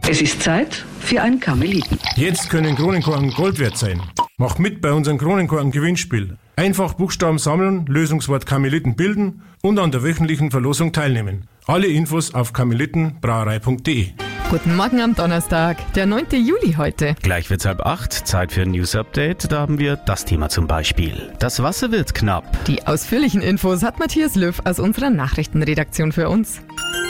Es ist Zeit für ein Karmeliten. Jetzt können Kronenkorken Gold wert sein. Mach mit bei unserem Kronenkorken-Gewinnspiel. Einfach Buchstaben sammeln, Lösungswort Karmeliten bilden und an der wöchentlichen Verlosung teilnehmen. Alle Infos auf karmelitenbrauerei.de. Guten Morgen am Donnerstag, der 9. Juli heute. Gleich wird's 7:30, Zeit für ein News-Update. Da haben wir das Thema zum Beispiel. Das Wasser wird knapp. Die ausführlichen Infos hat Matthias Löw aus unserer Nachrichtenredaktion für uns.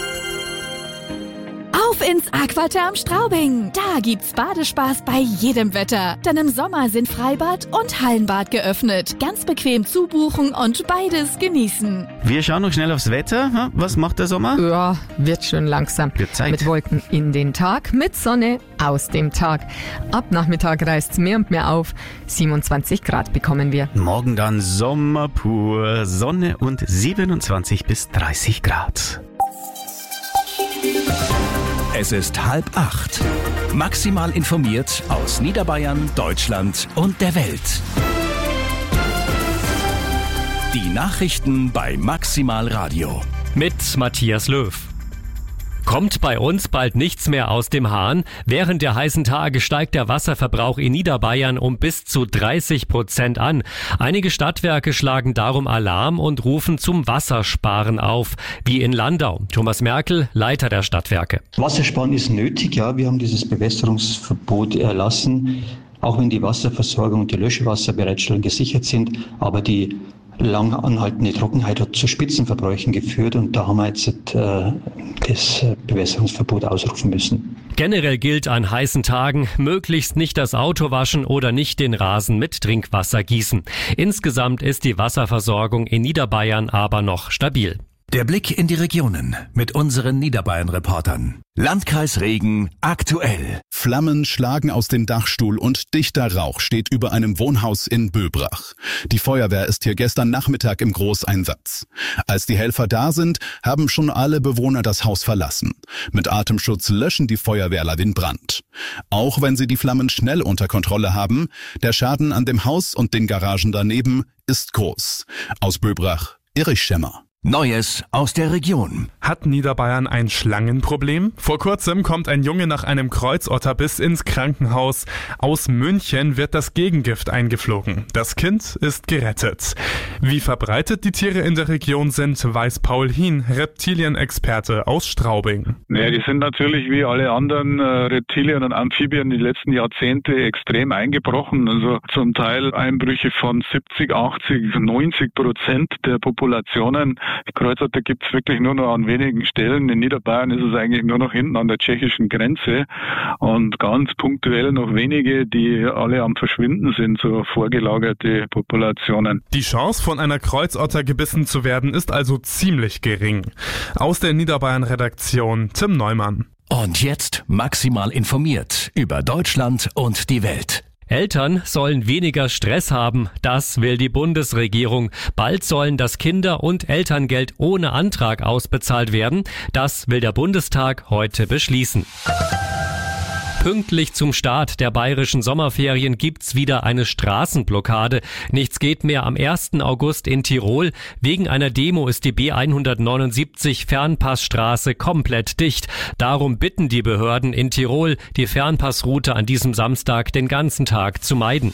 Auf ins Aquater am Straubing. Da gibt's Badespaß bei jedem Wetter. Denn im Sommer sind Freibad und Hallenbad geöffnet. Ganz bequem zubuchen und beides genießen. Wir schauen noch schnell aufs Wetter. Was macht der Sommer? Ja, wird schön langsam. Wird Zeit. Mit Wolken in den Tag, mit Sonne aus dem Tag. Ab Nachmittag reißt's mehr und mehr auf. 27 Grad bekommen wir. Morgen dann Sommer pur, Sonne und 27 bis 30 Grad. Es ist 7:30. Maximal informiert aus Niederbayern, Deutschland und der Welt. Die Nachrichten bei Maximal Radio. Mit Matthias Löw. Kommt bei uns bald nichts mehr aus dem Hahn? Während der heißen Tage steigt der Wasserverbrauch in Niederbayern um bis zu 30% an. Einige Stadtwerke schlagen darum Alarm und rufen zum Wassersparen auf, wie in Landau. Thomas Merkel, Leiter der Stadtwerke. Wassersparen ist nötig, ja. Wir haben dieses Bewässerungsverbot erlassen, auch wenn die Wasserversorgung und die Löschwasserbereitstellung gesichert sind. Aber die lang anhaltende Trockenheit hat zu Spitzenverbräuchen geführt und da haben wir jetzt das Bewässerungsverbot ausrufen müssen. Generell gilt an heißen Tagen, möglichst nicht das Auto waschen oder nicht den Rasen mit Trinkwasser gießen. Insgesamt ist die Wasserversorgung in Niederbayern aber noch stabil. Der Blick in die Regionen mit unseren Niederbayern-Reportern. Landkreis Regen aktuell. Flammen schlagen aus dem Dachstuhl und dichter Rauch steht über einem Wohnhaus in Böbrach. Die Feuerwehr ist hier gestern Nachmittag im Großeinsatz. Als die Helfer da sind, haben schon alle Bewohner das Haus verlassen. Mit Atemschutz löschen die Feuerwehrler den Brand. Auch wenn sie die Flammen schnell unter Kontrolle haben, der Schaden an dem Haus und den Garagen daneben ist groß. Aus Böbrach, Erich Schemmer. Neues aus der Region. Hat Niederbayern ein Schlangenproblem? Vor kurzem kommt ein Junge nach einem Kreuzotterbiss ins Krankenhaus. Aus München wird das Gegengift eingeflogen. Das Kind ist gerettet. Wie verbreitet die Tiere in der Region sind, weiß Paul Hien, Reptilienexperte aus Straubing. Naja, die sind natürlich wie alle anderen Reptilien und Amphibien die letzten Jahrzehnte extrem eingebrochen. Also zum Teil Einbrüche von 70, 80, 90% der Populationen. Die Kreuzotter gibt es wirklich nur noch an wenigen Stellen. In Niederbayern ist es eigentlich nur noch hinten an der tschechischen Grenze und ganz punktuell noch wenige, die alle am Verschwinden sind, so vorgelagerte Populationen. Die Chance, von einer Kreuzotter gebissen zu werden, ist also ziemlich gering. Aus der Niederbayern-Redaktion Tim Neumann. Und jetzt maximal informiert über Deutschland und die Welt. Eltern sollen weniger Stress haben, das will die Bundesregierung. Bald sollen das Kinder- und Elterngeld ohne Antrag ausbezahlt werden. Das will der Bundestag heute beschließen. Pünktlich zum Start der bayerischen Sommerferien gibt's wieder eine Straßenblockade. Nichts geht mehr am 1. August in Tirol. Wegen einer Demo ist die B179 Fernpassstraße komplett dicht. Darum bitten die Behörden in Tirol, die Fernpassroute an diesem Samstag den ganzen Tag zu meiden.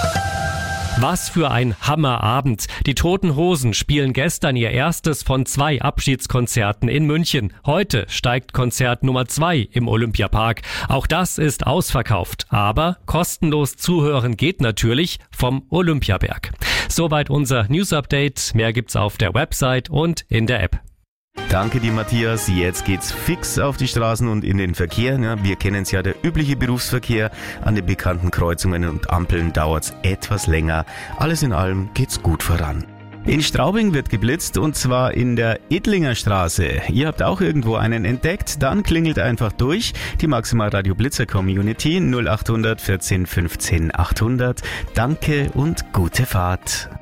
Was für ein Hammerabend. Die Toten Hosen spielen gestern ihr erstes von 2 Abschiedskonzerten in München. Heute steigt Konzert Nummer 2 im Olympiapark. Auch das ist ausverkauft. Aber kostenlos zuhören geht natürlich vom Olympiaberg. Soweit unser News-Update. Mehr gibt's auf der Website und in der App. Danke dir, Matthias. Jetzt geht's fix auf die Straßen und in den Verkehr. Ja, wir kennen es ja, der übliche Berufsverkehr. An den bekannten Kreuzungen und Ampeln dauert's etwas länger. Alles in allem geht's gut voran. In Straubing wird geblitzt und zwar in der Idlinger Straße. Ihr habt auch irgendwo einen entdeckt? Dann klingelt einfach durch. Die Maximal Radio Blitzer Community 0800 14 15 800. Danke und gute Fahrt.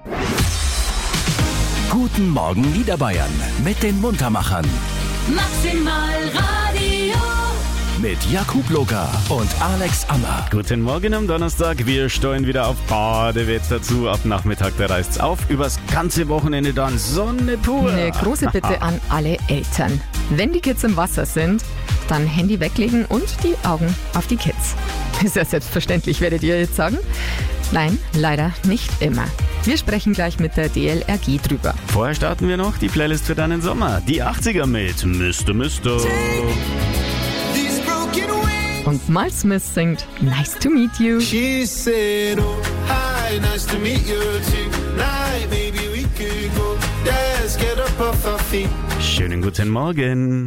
Guten Morgen Niederbayern mit den Muntermachern. Maximal Radio. Mit Jakub Locker und Alex Ammer. Guten Morgen am Donnerstag. Wir steuern wieder auf Badewetter zu. Ab Nachmittag, da reißt's auf. Übers ganze Wochenende dann Sonne pur. Eine große Bitte an alle Eltern. Wenn die Kids im Wasser sind, dann Handy weglegen und die Augen auf die Kids. Ist ja selbstverständlich, werdet ihr jetzt sagen? Nein, leider nicht immer. Wir sprechen gleich mit der DLRG drüber. Vorher starten wir noch die Playlist für deinen Sommer. Die 80er mit Mr. Und Miles Smith singt Nice to Meet You. She said, oh, hi, nice to meet you tonight. Maybe we could go dance, get up off our feet. Schönen guten Morgen.